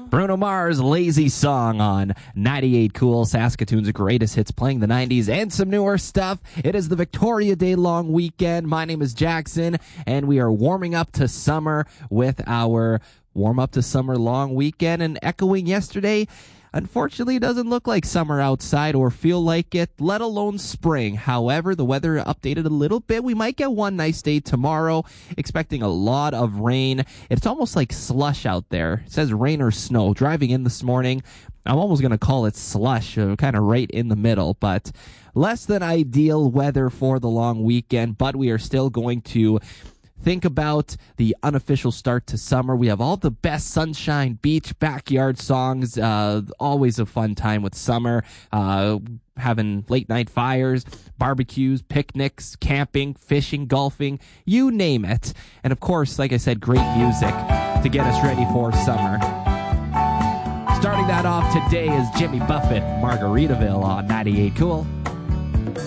Bruno Mars' Lazy Song on 98 Cool, Saskatoon's greatest hits playing the 90s and some newer stuff. It is the Victoria Day long weekend. My name is Jackson, and we are warming up to summer with our warm up to summer long weekend. And echoing yesterday, unfortunately, it doesn't look like summer outside or feel like it, let alone spring. However, the weather updated a little bit. We might get one nice day tomorrow, expecting a lot of rain. It's almost like slush out there. It says rain or snow. Driving in this morning, I'm almost going to call it slush, kind of right in the middle, but less than ideal weather for the long weekend, but we are still going to think about the unofficial start to summer. We have all the best sunshine, beach, backyard songs. Always a fun time with summer. Having late night fires, barbecues, picnics, camping, fishing, golfing, you name it. And of course, like I said, great music to get us ready for summer. Starting that off today is Jimmy Buffett, Margaritaville on 98 Cool.